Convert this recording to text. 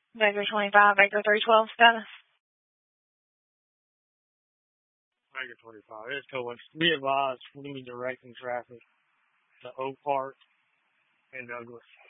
Baker 25, Baker 312 status. Baker 25. It's going. Be advised, we're going to be directing traffic to Oak Park and Douglas.